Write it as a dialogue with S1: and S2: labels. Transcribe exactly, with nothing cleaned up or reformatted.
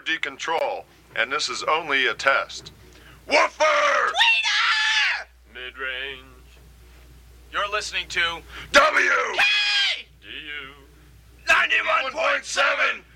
S1: decontrol, and this is only a test. Woofer!
S2: Tweeter!
S3: Mid-range.
S2: You're listening to
S1: W!
S2: K!
S3: D U.
S2: ninety-one point seven